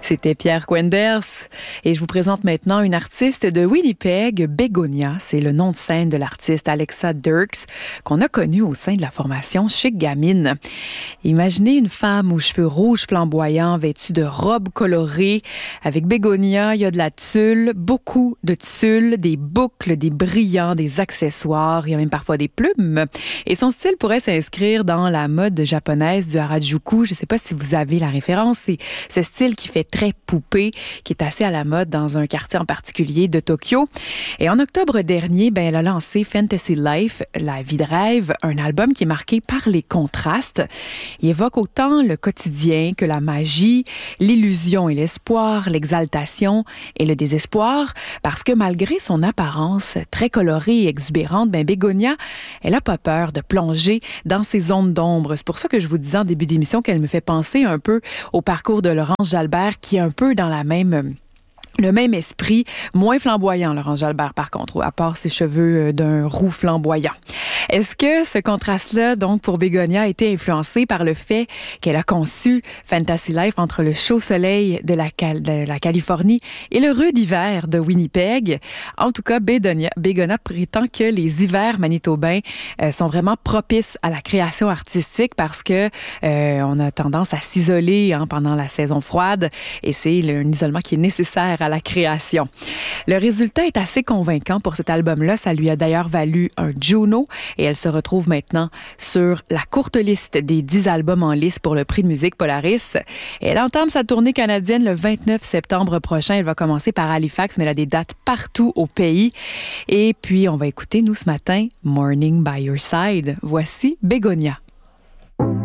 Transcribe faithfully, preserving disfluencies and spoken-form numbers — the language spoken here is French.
C'était Pierre Quenders et je vous présente maintenant une artiste de Winnipeg, Begonia. C'est le nom de scène de l'artiste Alexa Dirks qu'on a connue au sein de la formation Chic Gamine. Imaginez une femme aux cheveux rouges flamboyants, vêtue de robes colorées. Avec Begonia, il y a de la tulle, beaucoup de tulle, des boucles, des brillants, des accessoires, il y a même parfois des plumes. Et son style pourrait s'inscrire dans la mode japonaise du Harajuku. Je ne sais pas si vous avez la référence. C'est ce style qui fait très poupée, qui est assez à la mode dans un quartier en particulier de Tokyo. Et en octobre dernier, ben, elle a lancé Fantasy Life, La vie de rêve, un album qui est marqué par les contrastes. Il évoque autant le quotidien que la magie, l'illusion et l'espoir, l'exaltation et le désespoir, parce que malgré son apparence très colorée et exubérante, ben Begonia, elle n'a pas peur de plonger dans ces zones d'ombre. C'est pour ça que je vous disais en début d'émission qu'elle me fait penser un peu au parcours de Laurence Jalbert, qui est un peu dans la même... le même esprit, moins flamboyant, Laurence Jalbert, par contre, à part ses cheveux d'un roux flamboyant. Est-ce que ce contraste-là, donc, pour Begonia, a été influencé par le fait qu'elle a conçu Fantasy Life entre le chaud soleil de la, Cal- de la Californie et le rude hiver de Winnipeg? En tout cas, Begonia, Begonia prétend que les hivers manitobains euh, sont vraiment propices à la création artistique parce que euh, on a tendance à s'isoler hein, pendant la saison froide et c'est le, un isolement qui est nécessaire à la création. Le résultat est assez convaincant pour cet album-là. Ça lui a d'ailleurs valu un Juno et elle se retrouve maintenant sur la courte liste des dix albums en lice pour le prix de musique Polaris. Et elle entame sa tournée canadienne le vingt-neuf septembre prochain. Elle va commencer par Halifax, mais elle a des dates partout au pays. Et puis, on va écouter, nous, ce matin, Morning by Your Side. Voici Begonia.